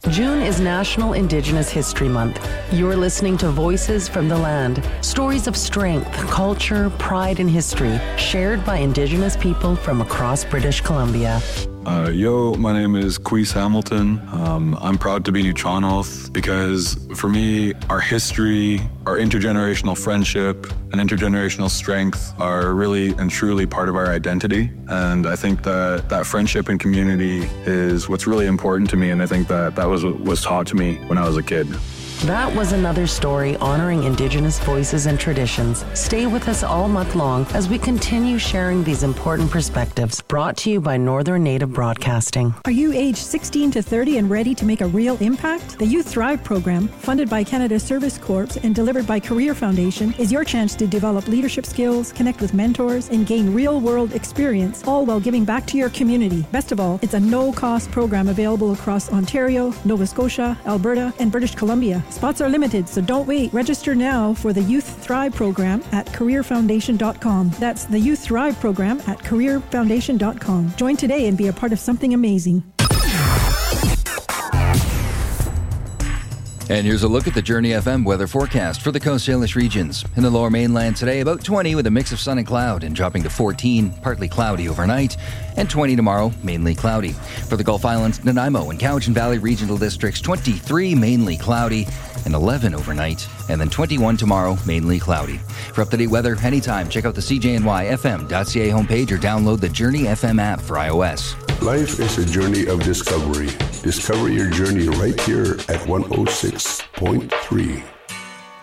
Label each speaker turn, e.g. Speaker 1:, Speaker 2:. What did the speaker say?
Speaker 1: June is National Indigenous History Month. You're listening to Voices from the Land, stories of strength, culture, pride, and history shared by Indigenous people from across British Columbia.
Speaker 2: My name is Queese Hamilton. I'm proud to be Nuu-chah-nulth because for me, our history, our intergenerational friendship, and intergenerational strength are really and truly part of our identity. And I think that friendship and community is what's really important to me. And I think that was what was taught to me when I was a kid.
Speaker 1: That was another story honoring Indigenous voices and traditions. Stay with us all month long as we continue sharing these important perspectives. Brought to you by Northern Native Broadcasting.
Speaker 3: Are you aged 16 to 30 and ready to make a real impact? The Youth Thrive program, funded by Canada Service Corps and delivered by Career Foundation, is your chance to develop leadership skills, connect with mentors, and gain real-world experience, all while giving back to your community. Best of all, it's a no-cost program available across Ontario, Nova Scotia, Alberta, and British Columbia. Spots are limited, so don't wait. Register now for the Youth Thrive program at careerfoundation.com. That's the Youth Thrive program at careerfoundation.com. Join today and be a part of something amazing.
Speaker 4: And here's a look at the Journey FM weather forecast for the Coast Salish regions. In the Lower Mainland today, about 20 with a mix of sun and cloud, and dropping to 14, partly cloudy overnight, and 20 tomorrow, mainly cloudy. For the Gulf Islands, Nanaimo and Cowichan Valley regional districts, 23, mainly cloudy, and 11 overnight, and then 21 tomorrow, mainly cloudy. For up-to-date weather anytime, check out the CJNYFM.ca homepage or download the Journey FM app for iOS.
Speaker 5: Life is a journey of discovery. Discover your journey right here at 106.3